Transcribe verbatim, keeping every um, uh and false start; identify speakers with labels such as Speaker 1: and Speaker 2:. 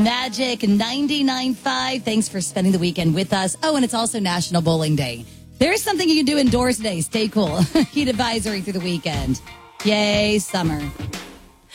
Speaker 1: Magic ninety-nine point five. Thanks for spending the weekend with us. Oh, and it's also National Bowling Day. There is something you can do indoors today. Stay cool. Heat advisory through the weekend. Yay, summer.